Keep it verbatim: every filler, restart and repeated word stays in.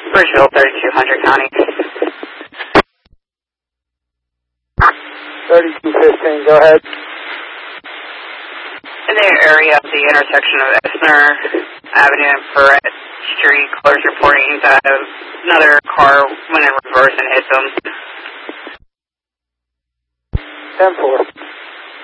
Bridgeville, thirty-two hundred County. thirty-two fifteen, go ahead. In the area of the intersection of Esner Avenue and Perrette Street, callers reporting that another car went in reverse and hit them. ten four.